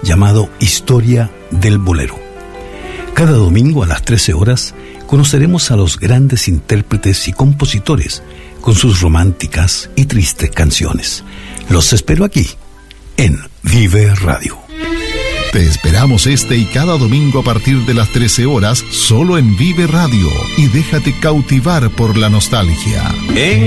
llamado Historia del Bolero. Cada domingo a las 13 horas conoceremos a los grandes intérpretes y compositores con sus románticas y tristes canciones. Los espero aquí, en Vive Radio. Te esperamos este y cada domingo a partir de las 13 horas, solo en Vive Radio. Y déjate cautivar por la nostalgia.